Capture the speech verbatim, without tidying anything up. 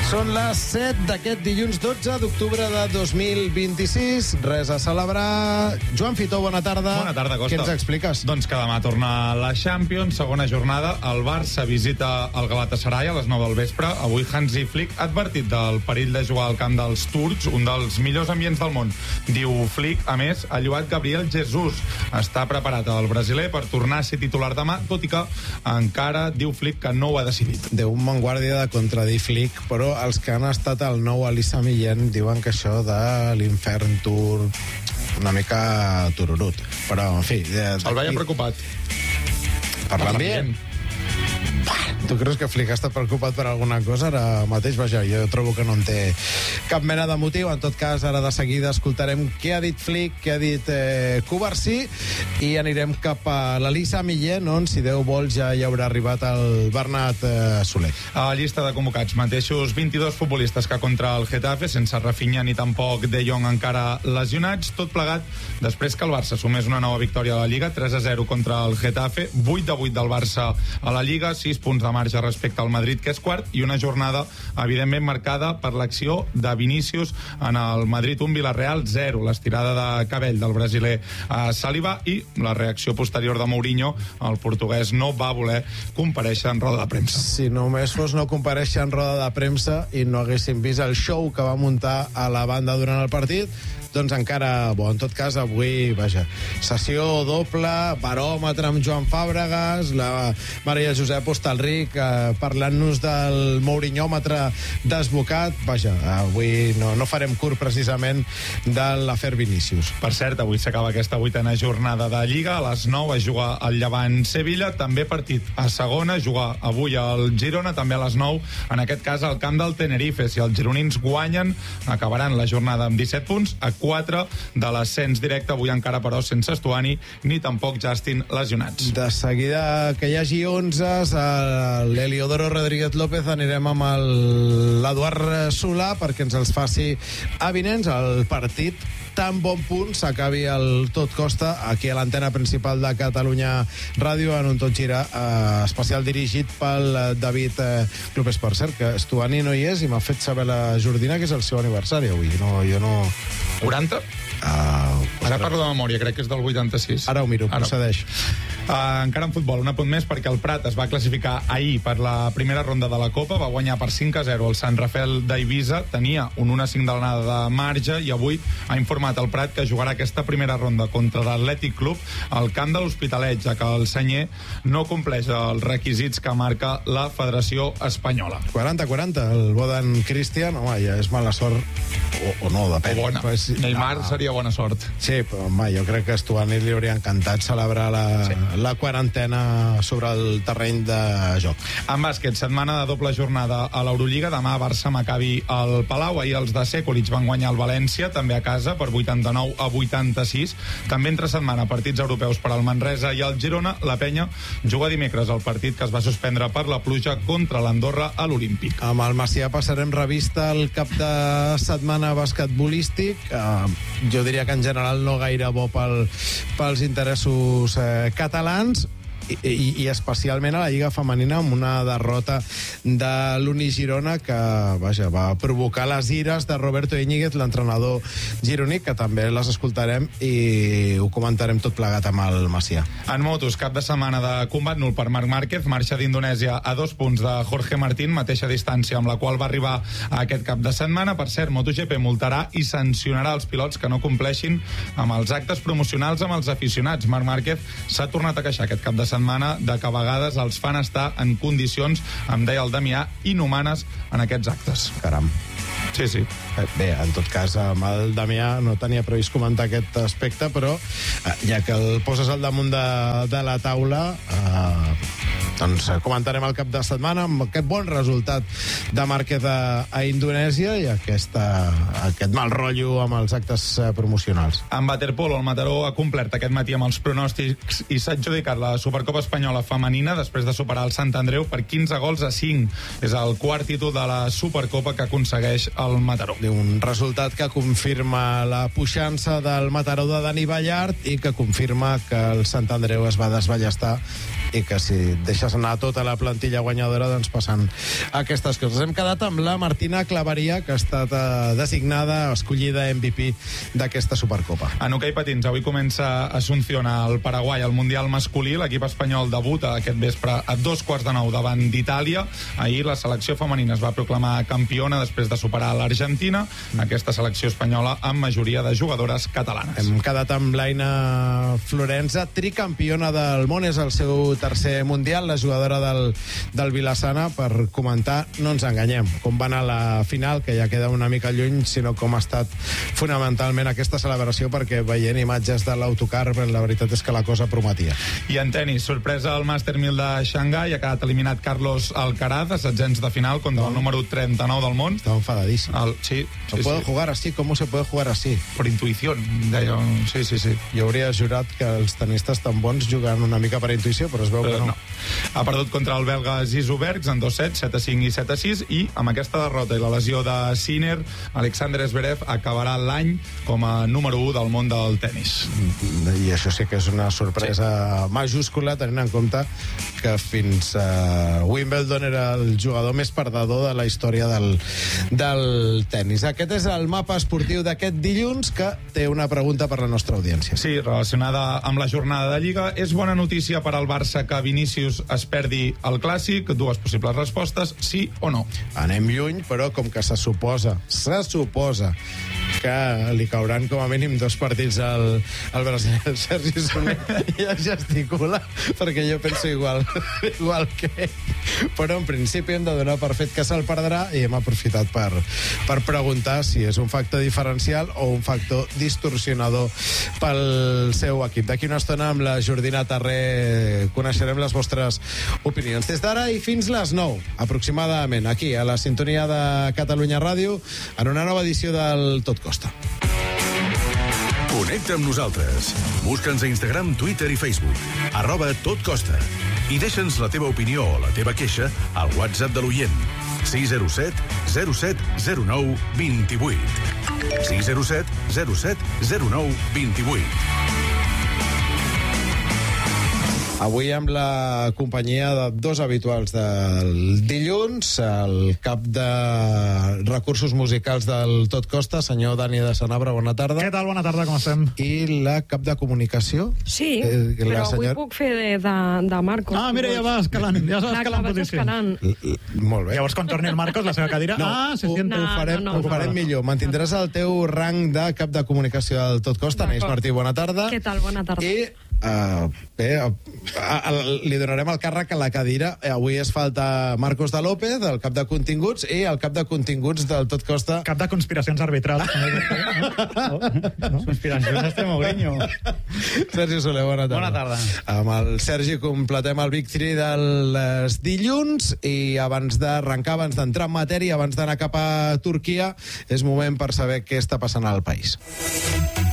Són les set d'aquest dilluns dotze d'octubre de dos mil vint-i-sis. Res a celebrar. Joan Fitó, bona tarda. Bona tarda, Costa. Què ens expliques? Doncs que demà torna la Champions, segona jornada. El Barça visita el Galatasaray a les nou del vespre. Avui Hansi Flick ha advertit del perill de jugar al camp dels turcs, un dels millors ambients del món. Diu Flick, a més, ha lloat Gabriel Jesus. Està preparat el brasiler per tornar a ser titular demà, tot i que encara diu Flick que no ho ha decidit. Déu me'n guardi de contradir Flick, però els que han estat al nou Elisa Millén diuen que això de l'infern turc una mica tururut, però en fi de, el veia preocupat per l'ambient. Tu creus que Flick està preocupat per alguna cosa ara mateix? Vaja, jo trobo que no en té cap mena de motiu. En tot cas, ara de seguida escoltarem què ha dit Flick, què ha dit eh, Cubarsí, i anirem cap a l'Elisa Millén, on, si Déu vol, ja hi haurà arribat el Bernat eh, Soler. A la llista de convocats, mateixos vint-i-dos futbolistes que contra el Getafe, sense Rafinha ni tampoc De Jong encara lesionats, tot plegat després que el Barça sumés una nova victòria a la Lliga, tres a zero contra el Getafe, vuit a vuit del Barça a la Lliga, sis punts de marge respecte al Madrid, que és quart, i una jornada evidentment marcada per l'acció de Vinícius en el Madrid un, Villarreal zero, l'estirada de cabell del brasiler a Saliba, i la reacció posterior de Mourinho. El portuguès no va voler comparèixer en roda de premsa. Si només fos no comparèixer en roda de premsa i no haguéssim vist el show que va muntar a la banda durant el partit, doncs encara, bo, en tot cas, avui, vaja, sessió doble, baròmetre amb Joan Fàbregas, la Maria Josep Hostalric eh, parlant-nos del Mourinyòmetre desbocat. Vaja, avui no, no farem curt precisament de l'afer Vinícius. Per cert, avui s'acaba aquesta vuitena jornada de Lliga, a les nou es juga el Llevant-Sevilla, també partit a segona, juga avui el Girona, també a les nou, en aquest cas al camp del Tenerife. Si els gironins guanyen, acabaran la jornada amb disset punts, a quatre de l'ascens directe, avui encara però sense Estuani ni tampoc Justin lesionats. De seguida que hi hagi onze, l'Eliodoro Rodríguez López anirem amb l'Eduard Solà perquè ens els faci avinents. El partit tan bon punt s'acabi el Tot Costa aquí a l'antena principal de Catalunya Ràdio en un Tot Gira eh, especial dirigit pel David eh, Clopés. Per cert, que Estuani no hi és i m'ha fet saber la Jordina que és el seu aniversari avui. No, jo no... quaranta? Uh, Ara parlo de memòria, crec que és del vuitanta-sis. Ara ho miro, procedeix. Uh, encara en futbol, un apunt més, perquè el Prat es va classificar ahir per la primera ronda de la Copa, va guanyar per cinc a zero el Sant Rafael d'Eivissa, tenia un un a cinc de l'anada de marge, i avui ha informat el Prat que jugarà aquesta primera ronda contra l'Atlètic Club al camp de l'Hospitalet, ja que el senyer no compleix els requisits que marca la Federació Espanyola. quaranta quaranta, el Bodan Cristian, home, ja és mala sort, o, o no, depèn. O bona. Pues, Neymar no. seria bona sort. Sí, però home, jo crec que a Estuani li hauria encantat celebrar la, sí. la quarantena sobre el terreny de joc. En bàsquet, setmana de doble jornada a l'Eurolliga. Demà Barça Maccabi al Palau. Ahir els de Sekulic van guanyar el València, també a casa, per vuitanta-nou a vuitanta-sis. També entre setmana partits europeus per al Manresa i el Girona. La Penya juga dimecres el partit que es va suspendre per la pluja contra l'Andorra a l'Olímpic. Amb el Macià passarem revista al cap de setmana basquetbolístic. Eh, jo diria que en general no gaire bo pel, pels interessos eh, catalans. I, i, i especialment a la Lliga Femenina, amb una derrota de l'Uni Girona que, vaja, va provocar les ires de Roberto Íñiguez, l'entrenador gironí, que també les escoltarem i ho comentarem tot plegat amb el Macià. En motos, cap de setmana de combat nul per Marc Márquez, marxa d'Indonèsia a dos punts de Jorge Martín, mateixa distància amb la qual va arribar a aquest cap de setmana. Per cert, MotoGP multarà i sancionarà els pilots que no compleixin amb els actes promocionals amb els aficionats. Marc Márquez s'ha tornat a queixar aquest cap de setmana de que a vegades els fan estar en condicions, em deia el Damià, inhumanes en aquests actes. Caram. Sí, sí. Bé, en tot cas, amb el Damià no tenia previst comentar aquest aspecte, però ja que el poses al damunt de, de la taula, eh, doncs comentarem el cap de setmana amb aquest bon resultat de Márquez a, a Indonèsia i aquesta, aquest mal rotllo amb els actes promocionals. En waterpolo, el Mataró ha complert aquest matí amb els pronòstics i s'ha adjudicat la Supercopa Espanyola femenina després de superar el Sant Andreu per quinze gols a cinc. És el quart títol de la Supercopa que aconsegueix el Mataró. Un resultat que confirma la puixança del Mataró de Dani Ballart i que confirma que el Sant Andreu es va desballestar i que si deixes anar tota la plantilla guanyadora, doncs passen aquestes coses. Hem quedat amb la Martina Claveria, que ha estat eh, designada, escollida M V P d'aquesta Supercopa. En hoquei patins, avui comença Asunción al Paraguai, al Mundial masculí. L'equip espanyol debuta aquest vespre a dos quarts de nou davant d'Itàlia. Ahir la selecció femenina es va proclamar campiona després de superar l'Argentina. Aquesta selecció espanyola amb majoria de jugadores catalanes. Hem quedat amb l'Aina Florenza, tricampiona del món, és el seu tercer Mundial, la jugadora del, del Vilassana, per comentar, no ens enganyem, com va anar la final, que ja queda una mica lluny, sinó com ha estat fonamentalment aquesta celebració, perquè veient imatges de l'autocar, la veritat és que la cosa prometia. I en tenis, sorpresa al Màster mil de Xangai, ha quedat eliminat Carlos Alcaraz a setzents de final contra no. el número trenta-nou del món. Estava enfadadíssim. El, sí, ¿Se sí, puede sí. jugar así? ¿Cómo se puede jugar así? Por intuición, deia. Sí, sí, sí. Jo hauria jurat que els tenistes tan bons juguen una mica per intuïció, però es veu Però que no. no. Ha perdut contra el belga Zizou Bergs en dos sets, set a cinc i set a sis, i amb aquesta derrota i la lesió de Sinner, Alexander Zverev acabarà l'any com a número u del món del tennis. I això sí que és una sorpresa sí. majúscula, tenint en compte que fins a Wimbledon era el jugador més perdedor de la història del, del tennis. Aquest és el mapa esportiu d'aquest dilluns, que té una pregunta per la nostra audiència. Sí, relacionada amb la jornada de Lliga. És bona notícia per al Barça que Vinícius es perdi el Clàssic? Dues possibles respostes, sí o no. Anem lluny, però com que se suposa, se suposa que li cauran com a mínim dos partits al, al brasiler. El Sergi Soler ja gesticula, perquè jo penso igual, igual que ell. Però en principi hem de donar per fet que se'l perdrà, i hem aprofitat per, per preguntar si és un factor diferencial o un factor distorsionador pel seu equip. D'aquí una estona amb la Jordina Tarré coneixerem les vostres opinions. Des d'ara i fins les nou, aproximadament, aquí a la sintonia de Catalunya Ràdio, en una nova edició del Tot Costa. Connecta amb nosaltres. Busca'ns a Instagram, Twitter i Facebook. Arroba Tot Costa. I deixa'ns la teva opinió o la teva queixa al WhatsApp de l'oient. sis zero set zero set zero nou dos vuit. sis zero set zero set zero nou dos vuit. Avui amb la companyia de dos habituals del dilluns, el cap de recursos musicals del Tot Costa, senyor Dani de Sanabra, bona tarda. Què tal? Bona tarda, com estem? I la cap de comunicació? Sí, eh, però senyor... avui puc fer de, de, de Marcos. Ah, mira, ja va escalant, ja va escalant posició. Molt bé. Llavors, quan torni el Marcos, la seva cadira... No, ah, se ho, siente... ho farem, no, no, ho farem no. millor. Mantindràs el teu rang de cap de comunicació del Tot Costa. Aneix Martí, bona tarda. Què tal? Bona tarda. I Uh, bé, uh, uh, li donarem el càrrec a la cadira. Avui es falta Marcos de López, el cap de continguts, i el cap de continguts del Tot Costa. Cap de conspiracions arbitrals. no? no? Conspiracions este Mourinho. Sergi Soler, bona tarda. Bona tarda. Amb el Sergi completem el Big Three dels dilluns, i abans d'arrencar, abans d'entrar en matèria, abans d'anar cap a Turquia, és moment per saber què està passant al país.